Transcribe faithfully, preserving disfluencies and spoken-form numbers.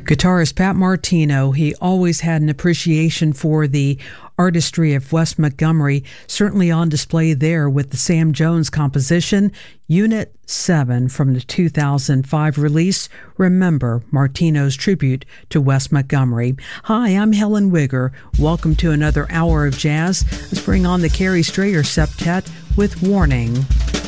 Guitarist Pat Martino, he always had an appreciation for the artistry of Wes Montgomery, certainly on display there with the Sam Jones composition, Unit seven, from the two thousand five release, Remember, Martino's tribute to Wes Montgomery. Hi, I'm Helen Wigger. Welcome to another hour of jazz. Let's bring on the Carrie Strayer Septet with Warning.